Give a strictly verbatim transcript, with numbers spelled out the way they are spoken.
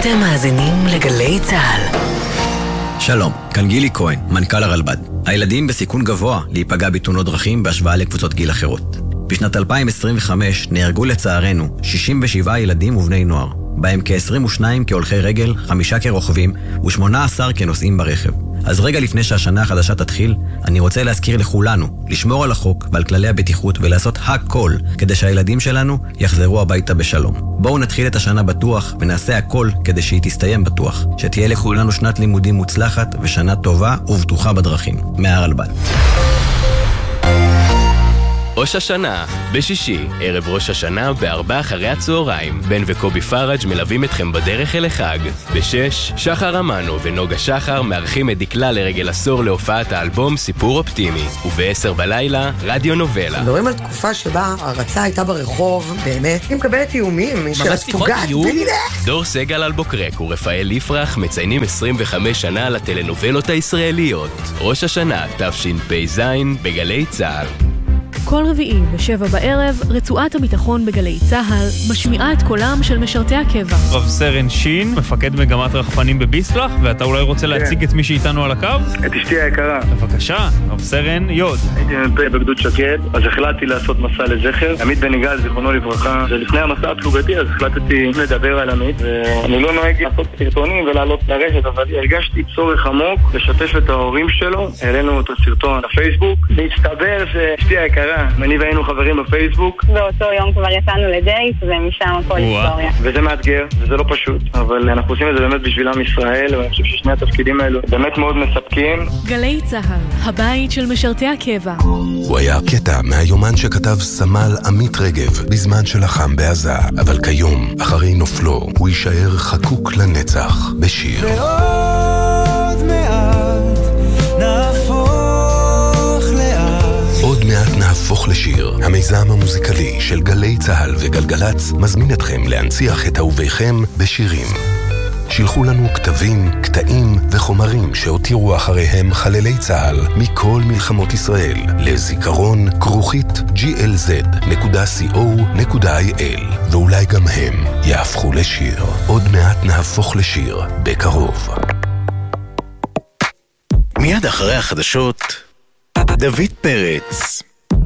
אתם מאזינים לגלי צהל. שלום, כאן גילי כהן, מנכ"ל הרלב"ד. הילדים בסיכון גבוה להיפגע בתאונות דרכים בהשוואה לקבוצות גיל אחרות. בשנת אלפיים עשרים וחמש נהרגו לצערנו שישים ושבעה ילדים ובני נוער, בהם כ-עשרים ושניים כהולכי רגל, חמישה כרוכבים ו-שמונה עשר כנוסעים ברכב. אז רגע לפני שהשנה החדשה תתחיל, אני רוצה להזכיר לכולנו לשמור על החוק ועל כללי הבטיחות ולעשות הכל כדי שהילדים שלנו יחזרו הביתה בשלום. בואו נתחיל את השנה בטוח ונעשה הכל כדי שהיא תסתיים בטוח. שתהיה לכולנו שנת לימודים מוצלחת ושנה טובה ובטוחה בדרכים. מהרלב"ד. ראש השנה, בשישי, ערב ראש השנה, בארבע אחרי הצהריים. בן וקובי פרג' מלווים אתכם בדרך אל החג. בשש, שחר אמנו ונוגה שחר מארחים את דקלה לרגל עשור להופעת האלבום סיפור אופטימי. ובעשר בלילה, רדיו נובלה. מדברים על תקופה שבה הרצה הייתה ברחוב, באמת, היא מקבלת איומים, שאת פוגעת בלילך. דור סגל אלבוקרק ורפאל ליפרח מציינים עשרים וחמש שנה לטלנובלות הישראליות. ראש השנה, תשפ"ז, בגלי צהל. כל רביעי בשבע בערב, רצועת הביטחון בגלי צהל משמיעה את קולם של משרתי הקבע. רב סרן שין, מפקד מגמת רחפנים בביסלח, ואתה אולי רוצה להציג את מי שאיתנו על הקו? את אשתי היקרה. בבקשה, רב סרן יוד. הייתי מ"פ בגדוד שקד, אז החלטתי לעשות מסע לזכר. עמית בן יגאל, זיכרונו לברכה, ולפני המסע הפלוגתי, אז החלטתי לדבר על עמית, ואני לא נוהג לעשות סרטונים ולעלות לרשת, אבל הרגשתי צורך עמוק לשתף את ההורים שלו. העלינו את הסרטון לפייסבוק, והסתבר שאשתי היקרה, אני והיינו חברים בפייסבוק. באותו יום כבר יצאנו לדייט, ומשם הכל היסטוריה. וזה מאתגר, וזה לא פשוט, אבל אנחנו עושים את זה באמת בשביל עם ישראל, ואני חושב ששני התפקידים האלו באמת מאוד מספקים. גלי צהל, הבית של משרתי הקבע. הוא היה קטע מהיומן שכתב סמל עמית רגב בזמן שלחם בעזה, אבל כיום, אחרי נופלו, הוא יישאר חקוק לנצח בשיר. ועוד מעט נהפוך עוד מעט נהפוך לשיר. המיזם המוזיקלי של גלי צהל וגלגלץ מזמין אתכם להנציח את אהוביכם בשירים. שילחו לנו כתבים, קטעים וחומרים שהותירו אחריהם חללי צהל מכל מלחמות ישראל לזיכרון כרוכית ג'י אל זד נקודה קו נקודה איי אל, ואולי גם הם יהפכו לשיר. עוד מעט נהפוך לשיר בקרוב. מיד אחרי החדשות דוד פרץ.